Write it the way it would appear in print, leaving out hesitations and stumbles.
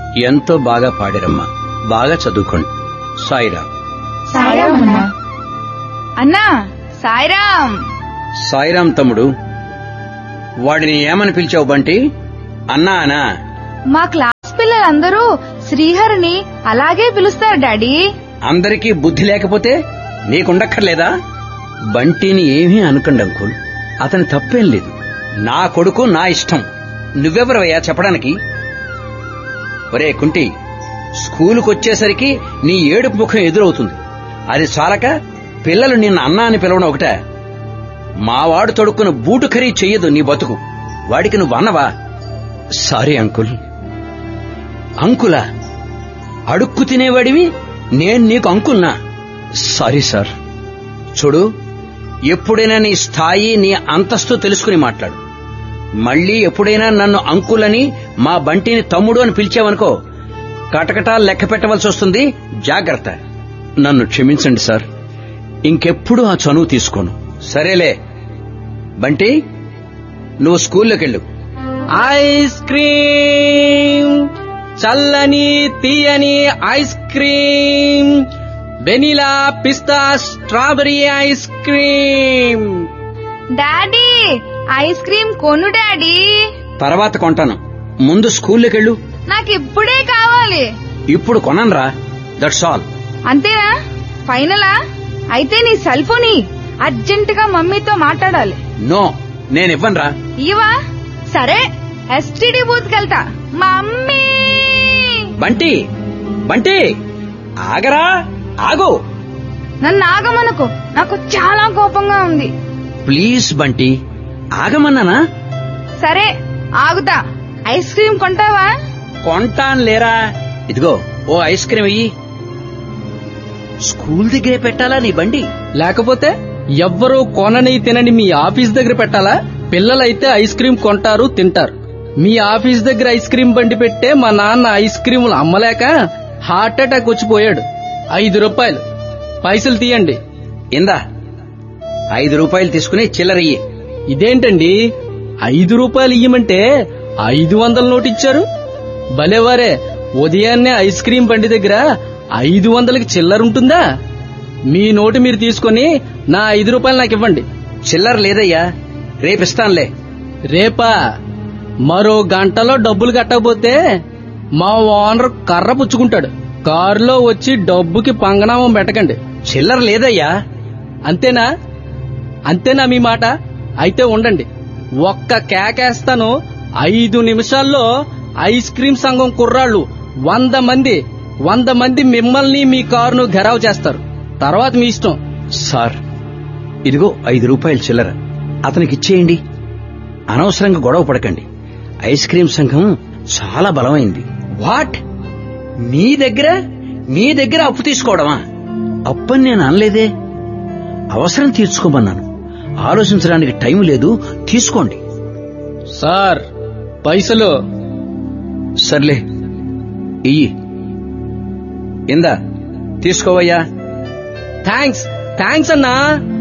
ఎంతో బాగా పాడారమ్మా. బాగా చదువుకోండి. సాయిరాం. సాయిరాం అన్నా. అన్నా సాయిరాం. సాయిరాం తమ్ముడు. వాడిని ఏమని పిలిచావు బంటి? అన్నా అనా? మా క్లాస్ పిల్లలందరూ శ్రీహరిని అలాగే పిలుస్తారు డాడీ. అందరికీ బుద్ధి లేకపోతే నీకుండక్కర్లేదా? బంటిని ఏమీ అనకండి అంకుల్. అతని తప్పేం లేదు. నా కొడుకు, నా ఇష్టం. నువ్వెవరవయ్యా చెప్పడానికి? ఒరే కుంటి, స్కూలుకొచ్చేసరికి నీ ఏడుపు ముఖం ఎదురవుతుంది. అది చాలక పిల్లలు నిన్న అన్నా అని పిలవడం ఒకట. మావాడు తొడుక్కున్న బూటు ఖరీ చెయ్యదు నీ బతుకు. వాడికి నువ్వు అన్నవా? Sorry uncle. అంకులా? అడుక్కు తినేవాడివి నేను నీకు అంకుల్నా? Sorry sir. చూడు, ఎప్పుడైనా నీ స్థాయి, నీ అంతస్తు తెలుసుకుని మాట్లాడు. మళ్లీ ఎప్పుడైనా నన్ను అంకులని, మా బంటిని తమ్ముడు అని పిలిచావనుకో, కటకటాలు లెక్క పెట్టవలసి వస్తుంది. జాగ్రత్త. నన్ను క్షమించండి సార్. ఇంకెప్పుడు ఆ చనువు తీసుకోను. సరేలే బంటి, నువ్వు స్కూల్లోకెళ్ళు. ఐస్ క్రీమ్, చల్లని తీయని ఐస్ క్రీమ్, వెనిలా, పిస్తా, strawberry ice cream. Daddy ice cream కొను డాడీ. తర్వాత కొంటాను. ముందు స్కూల్లోకెళ్ళు. నాకిప్పుడే కావాలి. ఇప్పుడు కొనరా. That's all. అంతేనా? ఫైనలా? అయితే నీ సెల్ ఫోన్ అర్జెంటుగా మమ్మీతో మాట్లాడాలి. నో, నేనివ్వనురా. ఇవా? సరే, STD booth కెళ్తా. Mummy. Bunty, Bunty ఆగరా. ఆగు. నన్ను ఆగమనుకో, నాకు చాలా కోపంగా ఉంది. ప్లీజ్ బంటి, ఆగమన్నానా? సరే ఆగుతా. Ice cream కొంటావా? కొంటాను లేరా. ఇదిగో ఓ ఐస్ క్రీమ్ ఇయ్యి. స్కూల్ దగ్గరే పెట్టాలా నీ బండి? లేకపోతే ఎవ్వరూ కొనని తినని మీ ఆఫీస్ దగ్గర పెట్టాలా? పిల్లలైతే ఐస్ క్రీమ్ కొంటారు, తింటారు. మీ ఆఫీస్ దగ్గర ఐస్ క్రీమ్ బండి పెట్టే మా నాన్న ఐస్ క్రీములు అమ్మలేక హార్ట్ అటాక్ వచ్చిపోయాడు. 5 రూపాయలు. పైసలు తీయండి. ఇందా 5 రూపాయలు తీసుకుని చిల్లరయ్యి. ఇదేంటండి 5 రూపాయలు ఇయ్యమంటే 500 నోటు ఇచ్చారు? భలేవారే, ఉదయాన్నే ఐస్ క్రీమ్ బండి దగ్గర 500కి చిల్లరుంటుందా? మీ నోటు మీరు తీసుకుని నా 5 రూపాయలు నాకు ఇవ్వండి. చిల్లర లేదయ్యా, రేపిస్తానులే. రేపా? మరో గంటలో డబ్బులు కట్టకపోతే మా ఓనర్ కర్ర పుచ్చుకుంటాడు. కారులో వచ్చి డబ్బుకి పంగనామం పెట్టకండి. చిల్లర లేదయ్యా. అంతేనా? అంతేనా మీ మాట? అయితే ఉండండి, ఒక్క కేకేస్తాను. 5 నిమిషాల్లో ఐస్ క్రీమ్ సంఘం కుర్రాళ్ళు 100 మంది మిమ్మల్ని, మీ కారును ఘెరావ్ చేస్తారు. తర్వాత మీ ఇష్టం. సార్, ఇదిగో 5 రూపాయలు చిల్లర. అతనికి ఇచ్చేయండి. అనవసరంగా గొడవ పడకండి. ఐస్ క్రీమ్ సంఘం చాలా బలమైంది. వాట్? నీ దగ్గర అప్పు తీసుకోవడమా? అప్పని నేను అనలేదే. అవసరం తీర్చుకోమన్నాను. ఆలోచించడానికి టైం లేదు. తీసుకోండి. సార్, పైసలు. సర్లే ఇయ్యి. ఇందా తీసుకోవయ్యా. థ్యాంక్స్ అన్నా.